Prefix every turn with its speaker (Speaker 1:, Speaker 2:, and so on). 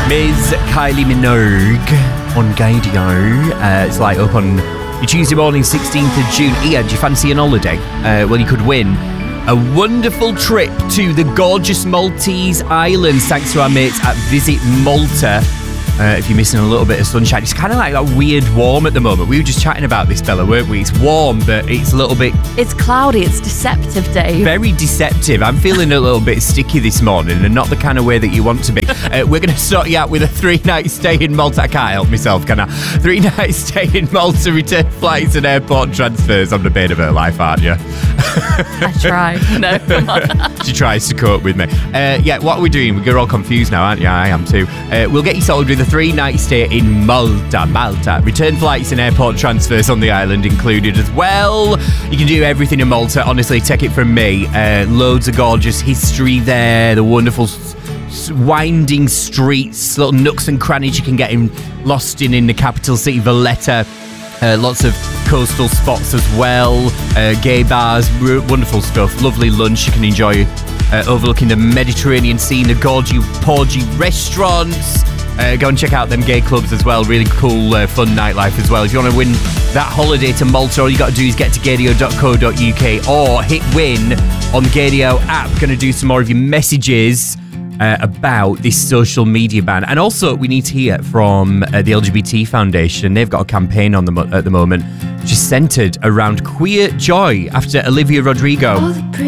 Speaker 1: Ms. Kylie Minogue on Gaydio. It's like up on your Tuesday morning, 16th of June. Ian, do you fancy an holiday? Well, you could win a wonderful trip to the gorgeous Maltese islands thanks to our mates at Visit Malta. If you're missing a little bit of sunshine, it's kind of like that weird warm at the moment. We were just chatting about this, Bella, weren't we? It's warm, but it's a little bit...
Speaker 2: It's cloudy. It's deceptive, Dave.
Speaker 1: Very deceptive. I'm feeling a little bit sticky this morning, and not the kind of way that you want to be. We're going to sort you out with a 3-night stay in Malta. I can't help myself, can I? 3-night stay in Malta, return flights and airport transfers. I'm the bane of her life, aren't you?
Speaker 2: I try. No, come on.
Speaker 1: She tries to cope with me. Yeah, what are we doing? We're all confused now, aren't you? I am too. We'll get you sorted with a 3-night stay in Malta. Return flights and airport transfers on the island included as well. You can do everything in Malta. Honestly, take it from me. Loads of gorgeous history there. The wonderful winding streets, little nooks and crannies you can get lost in the capital city, Valletta. Lots of coastal spots as well. Gay bars, wonderful stuff. Lovely lunch you can enjoy overlooking the Mediterranean Sea, the Porgy restaurants. Go and check out them gay clubs as well. Really cool, fun nightlife as well. If you want to win that holiday to Malta, all you got to do is get to gaydio.co.uk or hit win on the Gaydio app. Going to do some more of your messages about this social media ban. And also, we need to hear from the LGBT Foundation. They've got a campaign on at the moment, which is centred around queer joy after Olivia Rodrigo